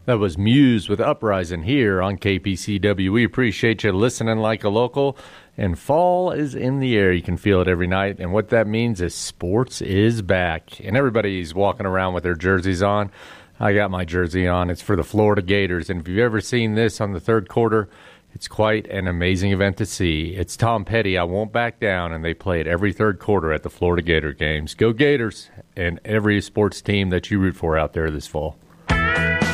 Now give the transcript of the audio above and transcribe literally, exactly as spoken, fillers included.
That was Muse with Uprising here on K P C W. We appreciate you listening like a local. And fall is in the air. You can feel it every night. And what that means is sports is back. And everybody's walking around with their jerseys on. I got my jersey on. It's for the Florida Gators. And if you've ever seen this on the third quarter, it's quite an amazing event to see. It's Tom Petty, I Won't Back Down, and they play it every third quarter at the Florida Gator games. Go Gators and every sports team that you root for out there this fall.